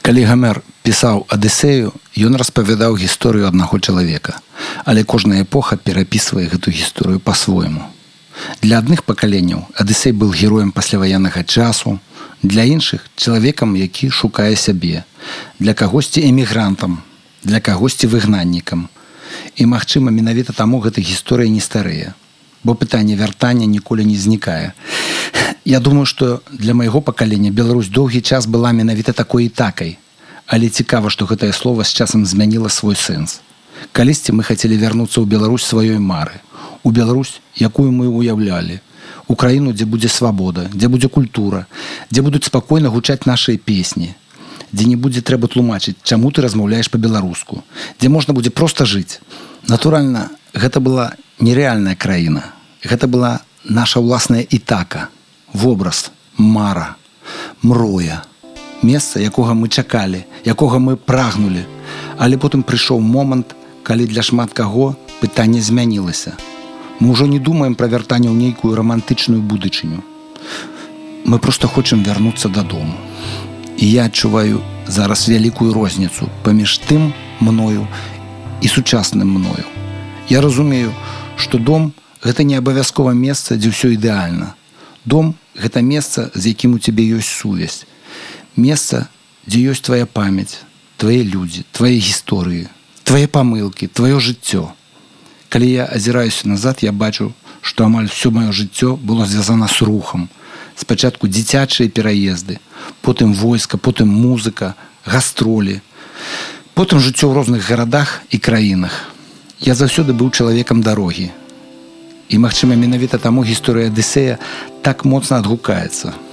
Калі Гамер пісаў Адысею, ён распавядаў гісторыю аднаго чалавека, але кожная эпоха перапісвае гэту гісторыю па-свойму. Для адных пакаленняў Адысей быў героем пасляваеннага часу, для іншых чалавекам, які шукае сябе, для кагосьці эмігрантам, для кагосьці выгнаннікам. І, магчыма, менавіта таму гэта гісторыя не старэе, бо пытанне вяртання ніколі не знікае. Я думаю, што для майго пакалення Беларусь доўгі час была менавіта такой ітакай, але цікава, што гэтае слова з часам змяніла свой сэнс. Калісьці мы хацелі вярнуцца ў Беларусь сваёй мары, у Беларусь, якую мы уяўлялі, у краіну, дзе будзе свабода, дзе будзе культура, дзе будуць спакойна гучаць нашыя песні, дзе не будзе трэба тлумачыць, чаму ты размаўляеш па-беларуску, дзе можна будзе проста жыць. Натуральна, гэта была нерэальная краіна. Гэта была наша ўласная ітака, вобраз, мара, мроя, месца, якога мы чакалі, якога мы прагнулі. Але потым прыйшоў момант, калі для шмат каго пытанне змянілася. Мы ўжо не думаем пра вяртанне ў нейкую рамантычную будучыню. Мы проста хочам вярнуцца дадому. І я адчуваю зараз вялікую розніцу паміж тым мною і сучасным мною. Я разумею, што дом – гэта не абавязкова месца, дзе ўсё ідэальна. Дом – гэта месца, з якім у цябе ёсць сувязь. Месца, дзе ёсць твая памяць, твае людзі, твае гісторыі, твае памылкі, тваё жыццё. Калі я азіраюся назад, я бачу, што амаль всё маё жыццё было звязана з рухам. Спачатку дзіцячыя пераезды, потым войска, потым музыка, гастролі, потым жыццё ў розных гарадах і краінах. Я заўсёды быў чалавекам дарогі. І, магчыма, менавіта таму гісторыя Адысея так моцна адгукаецца.